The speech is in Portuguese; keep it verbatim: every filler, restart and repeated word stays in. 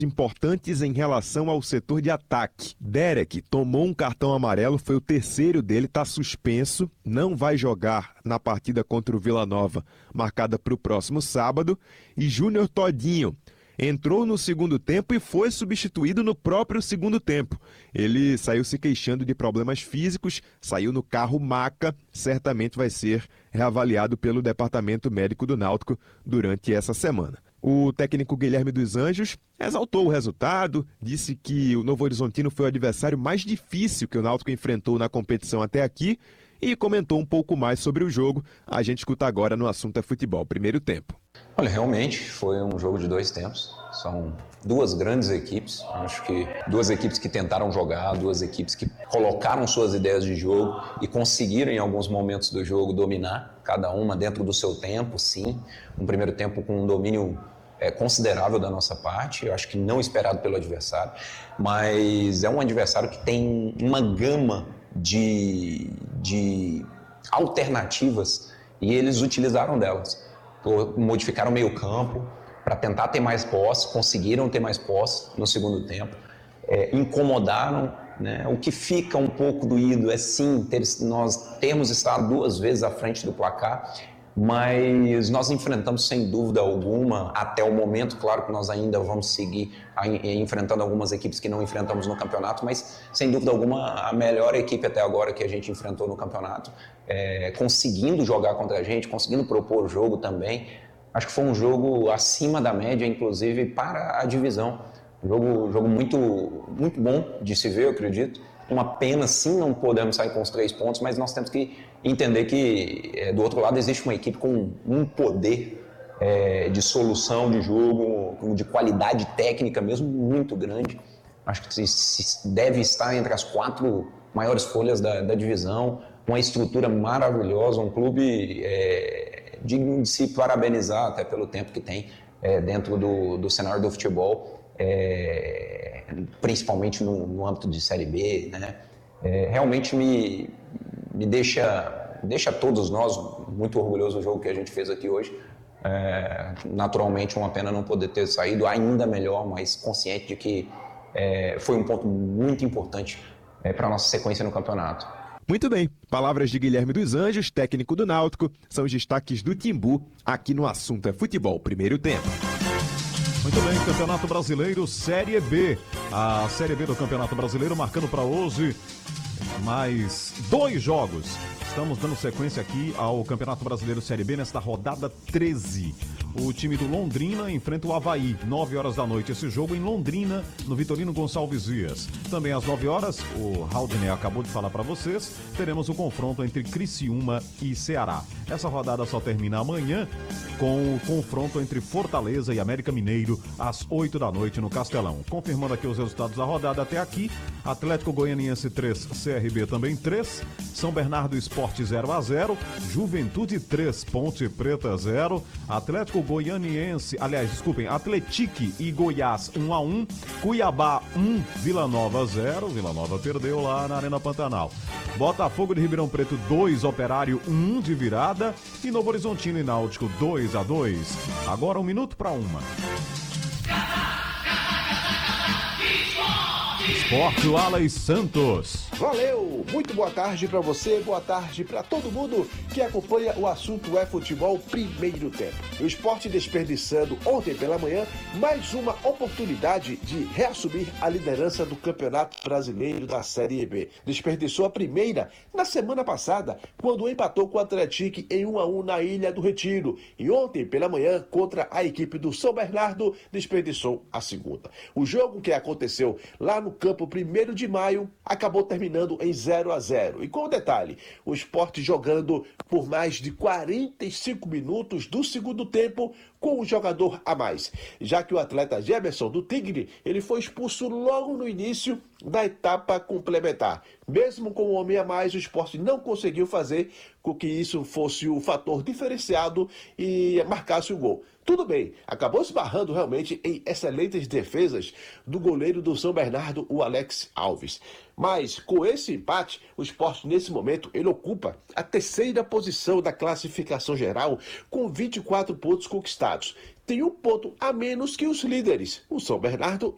importantes em relação ao setor de ataque. Derek tomou um cartão amarelo, foi o terceiro dele, está suspenso, não vai jogar na partida contra o Vila Nova, marcada para o próximo sábado. E Júnior Todinho entrou no segundo tempo e foi substituído no próprio segundo tempo. Ele saiu se queixando de problemas físicos, saiu no carro maca, certamente vai ser reavaliado pelo Departamento Médico do Náutico durante essa semana. O técnico Guilherme dos Anjos exaltou o resultado, disse que o Novo Horizontino foi o adversário mais difícil que o Náutico enfrentou na competição até aqui e comentou um pouco mais sobre o jogo. A gente escuta agora no Assunto é Futebol, primeiro tempo. Olha, realmente foi um jogo de dois tempos. São duas grandes equipes, acho que duas equipes que tentaram jogar, duas equipes que colocaram suas ideias de jogo e conseguiram em alguns momentos do jogo dominar, cada uma dentro do seu tempo, sim. Um primeiro tempo com um domínio é, considerável da nossa parte, eu acho que não esperado pelo adversário, mas é um adversário que tem uma gama de, de alternativas e eles utilizaram delas. Modificaram o meio campo para tentar ter mais posse, conseguiram ter mais posse no segundo tempo, é, incomodaram, né? O que fica um pouco doído é sim ter, nós termos estado duas vezes à frente do placar, mas nós enfrentamos sem dúvida alguma, até o momento, claro que nós ainda vamos seguir enfrentando algumas equipes que não enfrentamos no campeonato, mas sem dúvida alguma a melhor equipe até agora que a gente enfrentou no campeonato, é, conseguindo jogar contra a gente, conseguindo propor o jogo também. Acho que foi um jogo acima da média, inclusive para a divisão. Um jogo, jogo muito, muito bom de se ver, eu acredito. Uma pena, sim, não podemos sair com os três pontos, mas nós temos que entender que é, do outro lado existe uma equipe com um poder é, de solução de jogo, de qualidade técnica mesmo muito grande. Acho que se, se deve estar entre as quatro maiores folhas da, da divisão, uma estrutura maravilhosa, um clube é, digno de se parabenizar até pelo tempo que tem é, dentro do, do cenário do futebol. É, principalmente no, no âmbito de Série B, né? É, realmente me, me deixa, deixa todos nós muito orgulhosos do jogo que a gente fez aqui hoje. É, naturalmente, uma pena não poder ter saído ainda melhor, mas consciente de que é, foi um ponto muito importante é, para a nossa sequência no campeonato. Muito bem, palavras de Guilherme dos Anjos, técnico do Náutico, são os destaques do Timbu aqui no Assunto é Futebol, primeiro tempo. Muito bem, Campeonato Brasileiro, Série B. A Série B do Campeonato Brasileiro marcando para hoje mais dois jogos. Estamos dando sequência aqui ao Campeonato Brasileiro Série B nesta rodada treze. O time do Londrina enfrenta o Avaí, nove horas da noite. Esse jogo em Londrina, no Vitorino Gonçalves Dias. Também às nove horas, o Haldner acabou de falar para vocês, teremos o confronto entre Criciúma e Ceará. Essa rodada só termina amanhã com o confronto entre Fortaleza e América Mineiro às oito da noite no Castelão. Confirmando aqui os resultados da rodada até aqui, Atlético Goianiense três, C R B também três, São Bernardo Sport zero a zero, Juventude três, Ponte Preta zero, Atlético Goianiense, aliás, desculpem, Atletique e Goiás um a um, Cuiabá um, Vila Nova zero, Vila Nova perdeu lá na Arena Pantanal. Botafogo de Ribeirão Preto dois, Operário um de virada e Novo Horizontino e Náutico dois a dois. Agora um minuto para uma. Esporte Wallace Santos. Valeu! Muito boa tarde para você, boa tarde para todo mundo que acompanha o Assunto é Futebol primeiro tempo. O Sport desperdiçando ontem pela manhã mais uma oportunidade de reassumir a liderança do Campeonato Brasileiro da Série B. Desperdiçou a primeira na semana passada, quando empatou com o Atlético em um a um na Ilha do Retiro. E ontem pela manhã, contra a equipe do São Bernardo, desperdiçou a segunda. O jogo que aconteceu lá no campo primeiro de maio acabou terminando em zero a zero. E com o detalhe, o Sport jogando por mais de quarenta e cinco minutos do segundo tempo com um jogador a mais, já que o atleta Gemerson do Tigre, ele foi expulso logo no início da etapa complementar. Mesmo com um homem a mais, o Sport não conseguiu fazer com que isso fosse o fator diferenciado e marcasse o gol. Tudo bem, acabou esbarrando realmente em excelentes defesas do goleiro do São Bernardo, o Alex Alves. Mas com esse empate, o Sport nesse momento ele ocupa a terceira posição da classificação geral com vinte e quatro pontos conquistados. Tem um ponto a menos que os líderes, o São Bernardo